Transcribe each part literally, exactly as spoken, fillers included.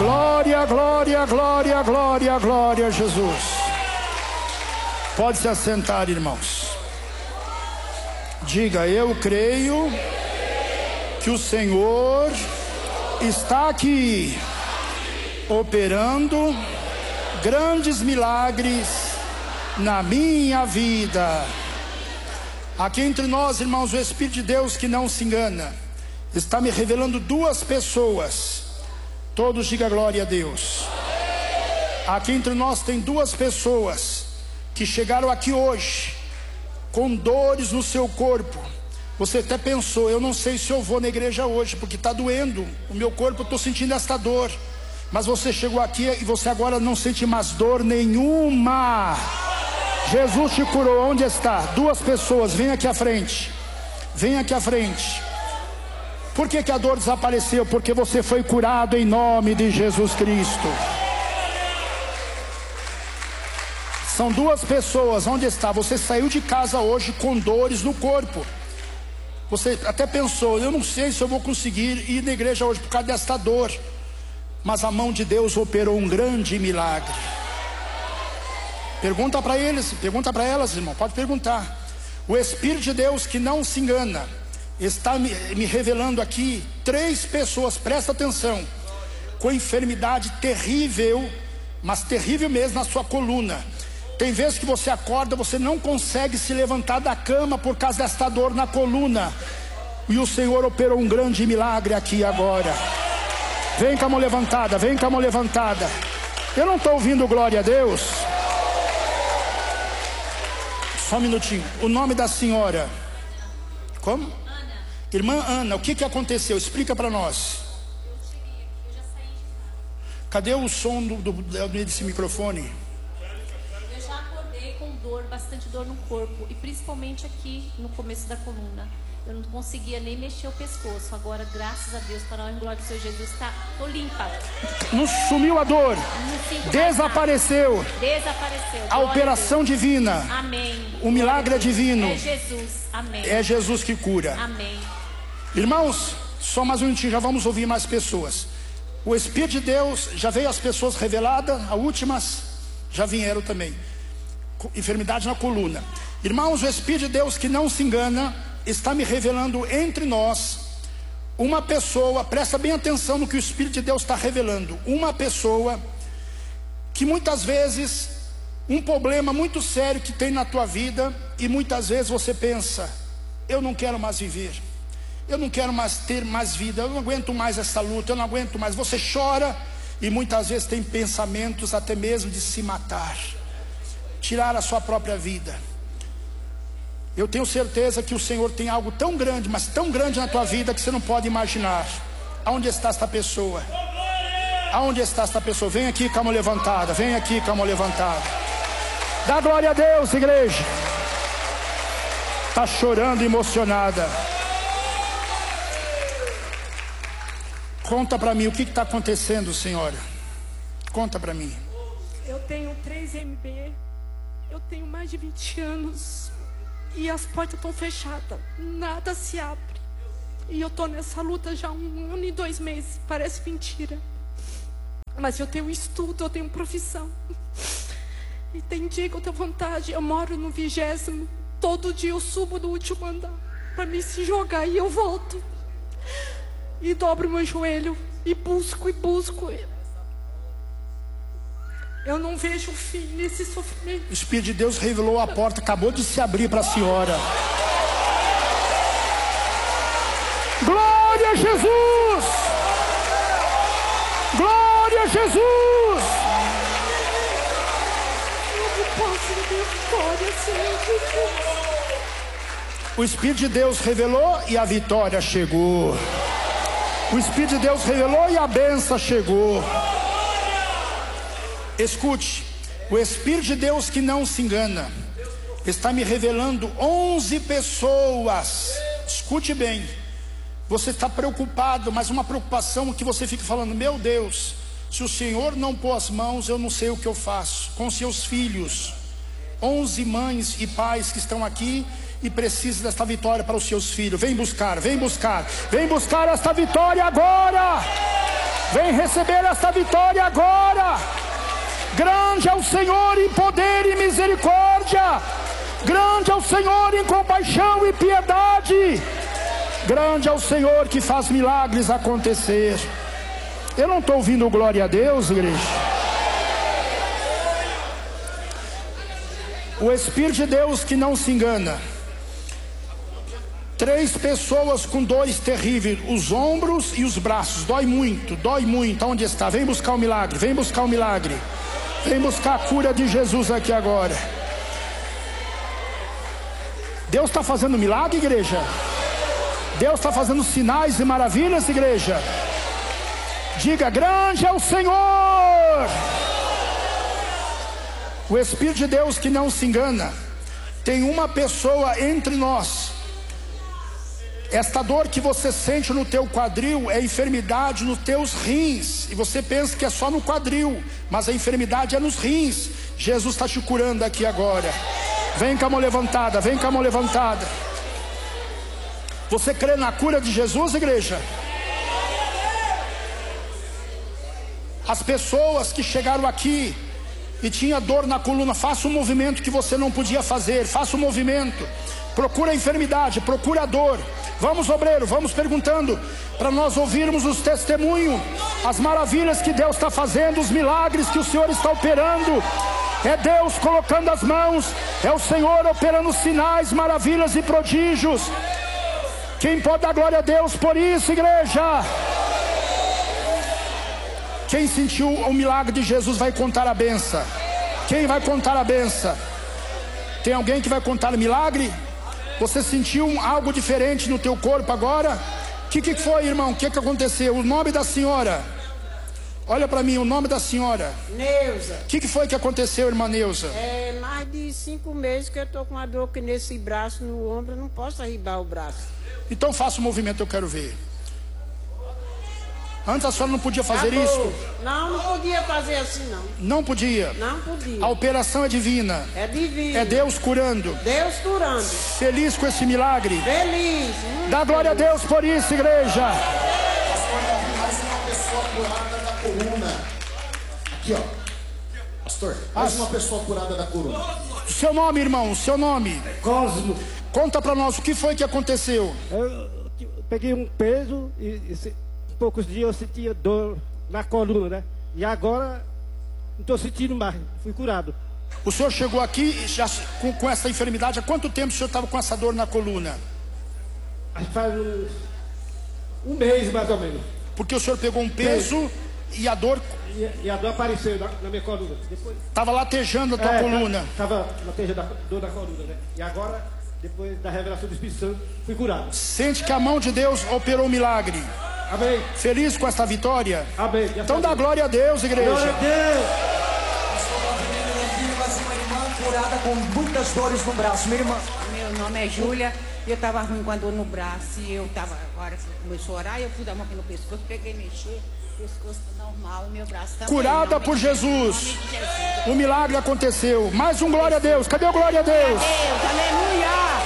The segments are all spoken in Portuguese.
Glória, glória, glória, glória, glória a Jesus. Pode se assentar, irmãos. Diga: eu creio que o Senhor está aqui, operando grandes milagres na minha vida. Aqui entre nós, irmãos, o Espírito de Deus que não se engana está me revelando duas pessoas. Todos digam glória a Deus. Aqui entre nós tem duas pessoas que chegaram aqui hoje com dores no seu corpo. Você até pensou: eu não sei se eu vou na igreja hoje, porque está doendo o meu corpo, eu estou sentindo esta dor. Mas você chegou aqui e você agora não sente mais dor nenhuma. Jesus te curou. Onde está? Duas pessoas, vem aqui à frente. Vem aqui à frente. Por que que a dor desapareceu? Porque você foi curado em nome de Jesus Cristo. São duas pessoas. Onde está? Você saiu de casa hoje com dores no corpo. Você até pensou: eu não sei se eu vou conseguir ir na igreja hoje por causa desta dor. Mas a mão de Deus operou um grande milagre. Pergunta para eles, pergunta para elas, irmão, pode perguntar. O Espírito de Deus que não se engana está me, me revelando aqui três pessoas, presta atenção, com enfermidade terrível, mas terrível mesmo na sua coluna. Tem vezes que você acorda, você não consegue se levantar da cama por causa desta dor na coluna. E o Senhor operou um grande milagre aqui agora. Vem com a mão levantada, vem com a mão levantada. Eu não estou ouvindo glória a Deus. Só um minutinho. O nome da senhora? Como? Ana. Irmã Ana, o que que aconteceu? Explica para nós. Eu cheguei, eu já saí de casa. Cadê o som do, do, desse microfone? Eu já acordei com dor, bastante dor no corpo. E principalmente aqui no começo da coluna. Eu não conseguia nem mexer o pescoço. Agora, graças a Deus, para a glória do Senhor Jesus, tá, tô limpa. Não sumiu a dor. Não sinto Desapareceu. mais nada. Desapareceu. A Glória operação a Deus. divina. Amém. O milagre é divino. É Jesus. Amém. É Jesus que cura. Amém. Irmãos, só mais um minutinho, já vamos ouvir mais pessoas. O Espírito de Deus já veio às pessoas reveladas, as últimas já vieram também. Enfermidade na coluna. Irmãos, o Espírito de Deus que não se engana está me revelando entre nós uma pessoa, presta bem atenção no que o Espírito de Deus está revelando. Uma pessoa que muitas vezes, um problema muito sério que tem na tua vida, e muitas vezes você pensa: eu não quero mais viver, eu não quero mais ter mais vida, eu não aguento mais essa luta, eu não aguento mais. Você chora e muitas vezes tem pensamentos até mesmo de se matar, tirar a sua própria vida. Eu tenho certeza que o Senhor tem algo tão grande, mas tão grande na tua vida que você não pode imaginar. Aonde está esta pessoa? Aonde está esta pessoa? Vem aqui com a mão levantada, vem aqui com a mão levantada. Dá glória a Deus, igreja. Está chorando, emocionada. Conta para mim o que está acontecendo, senhora. Conta para mim. Eu tenho três M B, eu tenho mais de vinte anos. E as portas estão fechadas, nada se abre. E eu tô nessa luta já há um ano e dois meses. Parece mentira, mas eu tenho estudo, eu tenho profissão. E tem dia que eu tenho vontade. Eu moro no vigésimo. Todo dia eu subo no último andar para me se jogar e eu volto. E dobro meu joelho e busco e busco. Eu não vejo o fim nesse sofrimento. O Espírito de Deus revelou a porta, acabou de se abrir para a senhora. Glória a Jesus! Glória a Jesus! Eu não posso ver vitória, Senhor Jesus. O Espírito de Deus revelou e a vitória chegou. O Espírito de Deus revelou e a bênção chegou. Escute, o Espírito de Deus que não se engana está me revelando onze pessoas. Escute bem. Você está preocupado, mas uma preocupação que você fica falando: meu Deus, se o Senhor não pôr as mãos, eu não sei o que eu faço. Com seus filhos, onze mães e pais que estão aqui e precisam desta vitória para os seus filhos. Vem buscar, vem buscar, vem buscar esta vitória agora. Vem receber esta vitória agora. Grande é o Senhor em poder e misericórdia. Grande é o Senhor em compaixão e piedade. Grande é o Senhor que faz milagres acontecer. Eu não estou ouvindo glória a Deus, igreja. O Espírito de Deus que não se engana. Três pessoas com dores terríveis, os ombros e os braços, dói muito, dói muito. Onde está? Vem buscar o milagre, vem buscar o milagre. Vem buscar a cura de Jesus aqui agora. Deus está fazendo milagre, igreja. Deus está fazendo sinais e maravilhas, igreja. Diga, grande é o Senhor. O Espírito de Deus que não se engana. Tem uma pessoa entre nós. Esta dor que você sente no teu quadril é enfermidade nos teus rins. E você pensa que é só no quadril, mas a enfermidade é nos rins. Jesus está te curando aqui agora. Vem com a mão levantada, vem com a mão levantada. Você crê na cura de Jesus, igreja? As pessoas que chegaram aqui e tinha dor na coluna, faça um movimento que você não podia fazer. Faça um movimento. Procura a enfermidade, procura a dor. Vamos, obreiro, vamos perguntando, para nós ouvirmos os testemunhos, as maravilhas que Deus está fazendo, os milagres que o Senhor está operando. É Deus colocando as mãos, é o Senhor operando sinais, maravilhas e prodígios. Quem pode dar glória a Deus por isso, igreja? Quem sentiu o milagre de Jesus vai contar a benção. Quem vai contar a benção? Tem alguém que vai contar o milagre? Você sentiu algo diferente no teu corpo agora? O que, que foi, irmão? O que, que aconteceu? O nome da senhora? Olha para mim, o nome da senhora. Neuza. O que, que foi que aconteceu, irmã Neuza? É mais de cinco meses que eu estou com uma dor aqui nesse braço, no ombro. Eu não posso arribar o braço. Então faça o movimento, eu quero ver. Antes a senhora não podia fazer Acabou. isso? Não, não podia fazer assim não. Não podia? Não podia. A operação é divina. É divino. É Deus curando. Deus curando. Feliz com esse milagre? Feliz. Dá glória a Deus por isso, igreja. Pastor Davi, mais uma pessoa curada da coluna. Aqui, ó. Pastor, mais uma pessoa curada da coluna. Seu nome, irmão, seu nome? Cosmo. Conta pra nós, o que foi que aconteceu? Eu peguei um peso e, e se, em poucos dias eu sentia dor na coluna, né? E agora não estou sentindo mais, fui curado. O senhor chegou aqui já com, com essa enfermidade, há quanto tempo o senhor estava com essa dor na coluna? Acho que faz um, um mês mais ou menos. Porque o senhor pegou um peso e a dor E, e a dor apareceu na, na minha coluna. Depois, estava latejando a tua é, coluna. Estava latejando a dor da coluna, né? E agora, depois da revelação do Espírito Santo, fui curado. Sente que a mão de Deus operou o milagre. Amém. Feliz com esta vitória? Amém. Então dá glória a Deus, igreja. Glória a Deus. Mais uma irmã curada com muitas dores no braço. Minha irmã. Meu nome é Júlia e eu estava ruim com a dor no braço e eu estava, agora começou a orar e eu fui dar uma aqui no pescoço, peguei, mexer, o pescoço está normal, meu braço está Curada por Jesus. O milagre aconteceu. Mais um glória a Deus. Cadê o glória a Deus? Deus, aleluia.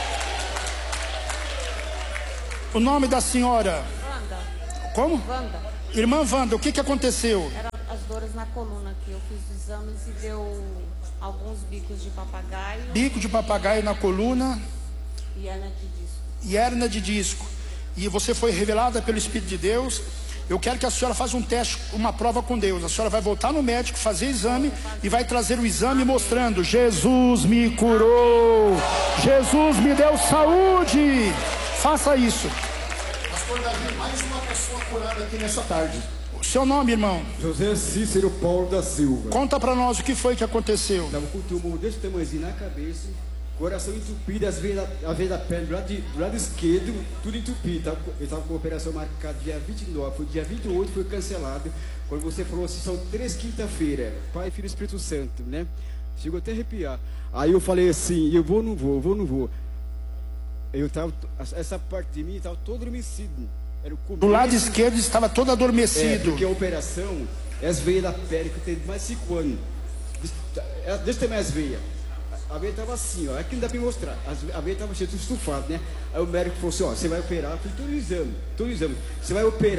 O nome da senhora? Wanda, Como? Wanda, Irmã Wanda, o que que aconteceu? era as dores na coluna aqui. Eu fiz os exames e deu alguns bicos de papagaio Bico de papagaio na coluna e hernia de disco. e hérnia de disco. E você foi revelada pelo Espírito de Deus. Eu quero que a senhora faça um teste, uma prova com Deus. A senhora vai voltar no médico, fazer exame e vai trazer o exame mostrando: Jesus me curou, Jesus me deu saúde. Faça isso. Pastor Davi, mais uma pessoa curada aqui nessa tarde. O seu nome, irmão? José Cícero Paulo da Silva. Conta pra nós o que foi que aconteceu. Estava com um tumor desse tamanhozinho na cabeça, coração entupido, as veias da, a veia da perna do lado, de, do lado esquerdo, tudo entupido. Tava, eu estava com a operação marcada dia vinte e nove, foi dia vinte e oito, foi cancelado. Quando você falou assim, são três quinta-feira, Pai, Filho e Espírito Santo, né? Chegou até a arrepiar. Aí eu falei assim, eu vou ou não vou, eu vou ou não vou. Eu tava, essa parte de mim estava todo adormecido. Era o começo, Do lado esquerdo estava todo é, adormecido. porque a operação é as veias da pele, que eu tenho mais de cinco anos. Deixa eu ter mais veias. A veia estava assim, ó. Aqui não dá para mostrar. A veia estava cheia de estufado, né? Aí o médico falou assim: ó, você vai operar. Eu falei: todo o exame, todo o exame. Você vai operar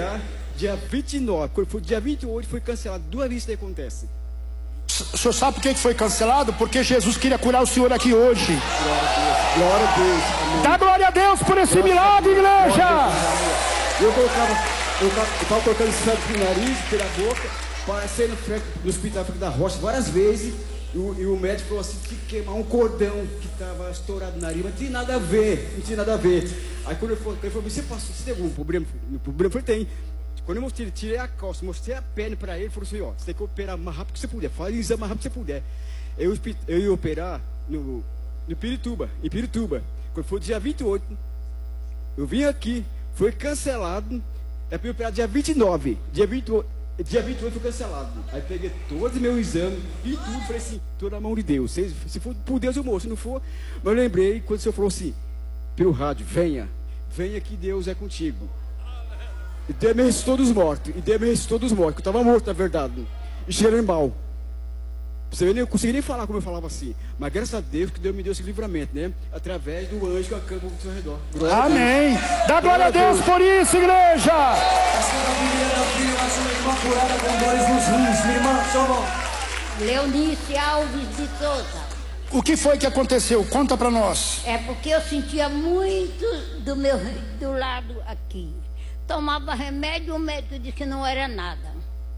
dia vinte e nove, quando foi dia vinte e oito, foi cancelado. Duas vezes isso acontece. O senhor sabe por que foi cancelado? Porque Jesus queria curar o senhor aqui hoje. Glória a Deus. Amém. Dá glória a Deus por esse glória milagre, igreja. Eu colocava, eu estava colocando sangue pelo nariz, pela boca, parecendo no hospital da Rocha várias vezes. E o, e o médico falou assim, tinha que queimar um cordão que estava estourado no nariz, mas não tinha nada a ver, não tinha nada a ver. Aí quando ele falou, ele falou, você passou, você tem algum problema? O problema foi, tem. Quando eu mostrei, tirei a calça, mostrei a perna para ele, ele falou assim, ó, você tem que operar o mais rápido que você puder, faz o exame o mais rápido que você puder. Eu, eu ia operar no, no Pirituba, em Pirituba. Quando foi dia vinte e oito, eu vim aqui, foi cancelado, é para eu operar dia vinte e nove, dia vinte e oito. Dia vinte e oito foi cancelado. Aí peguei todos os meus exames e tudo. Falei assim, estou na mão de Deus. Se, se for por Deus eu morro, se não for. Mas eu lembrei quando o senhor falou assim, pelo rádio, venha, venha que Deus é contigo. E Deus me ressuscitou dos mortos. E Deus me ressuscitou dos mortos. Eu estava morto, na verdade. E cheirando mal. Você vê, eu não consegui nem falar como eu falava assim. Mas graças a Deus que Deus me deu esse livramento, né? Através do anjo que acampa ao seu redor. Glória Amém. Dá glória a Deus, Deus por isso, igreja. Leonice Alves de Souza. O que foi que aconteceu? Conta para nós. É porque eu sentia muito do meu do lado aqui. Tomava remédio, o médico disse que não era nada.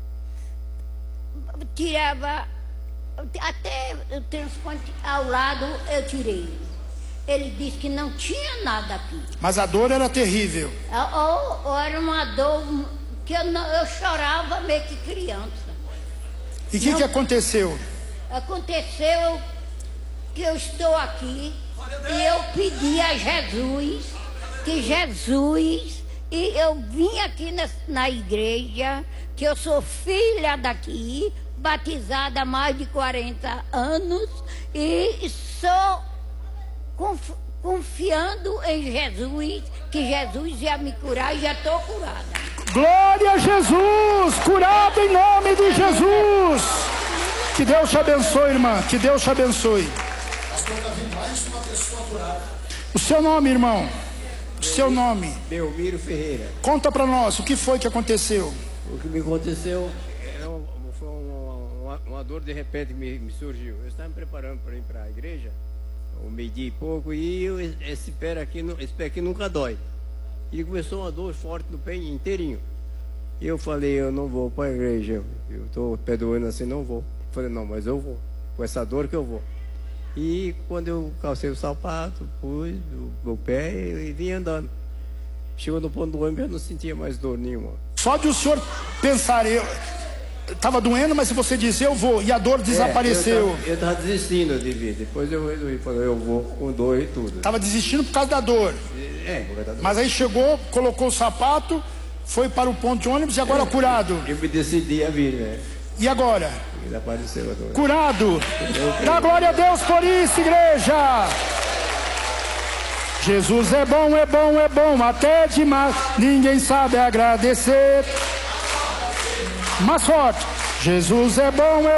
Tirava até o transplante ao lado, eu tirei. Ele disse que não tinha nada aqui. Mas a dor era terrível. Ou, ou era uma dor que eu, não, eu chorava meio que criança. E o que, que aconteceu? Aconteceu que eu estou aqui e eu pedi a Jesus que Jesus, e eu vim aqui na, na igreja, que eu sou filha daqui, batizada há mais de quarenta anos, e sou conf, confiando em Jesus, que Jesus ia me curar, e já estou curada. Glória a Jesus, curado em nome de Jesus. Que Deus te abençoe, irmã, que Deus te abençoe. Pastor Davi, mais uma pessoa curada. O seu nome, irmão, o seu nome. Belmiro Ferreira. Conta para nós, o que foi que aconteceu? O que me aconteceu é uma, foi uma, uma, uma dor de repente me, me surgiu. Eu estava me preparando para ir para a igreja, um meio-dia e pouco, e eu, esse pé aqui, esse pé aqui nunca dói. E começou uma dor forte no pé inteirinho. E eu falei, eu não vou para a igreja, eu estou pé doendo assim, não vou. Eu falei, não, mas eu vou, com essa dor que eu vou. E quando eu calcei o sapato, pus o meu pé e, e vim andando. Chegou no ponto do ônibus, eu não sentia mais dor nenhuma. Só de o senhor pensar, eu estava doendo, mas se você disse eu vou, e a dor desapareceu. É, eu estava desistindo de vir, depois eu resolvi, falei, eu vou com dor e tudo. Estava desistindo por causa da dor. É, por causa da dor. Mas aí chegou, colocou o sapato, foi para o ponto de ônibus e agora é, curado. Eu me decidi a vir, né? E agora? Desapareceu a dor. Curado. Dá glória a Deus por isso, igreja. Jesus é bom, é bom, é bom, até demais. Ninguém sabe agradecer. Mais forte. Jesus é bom, é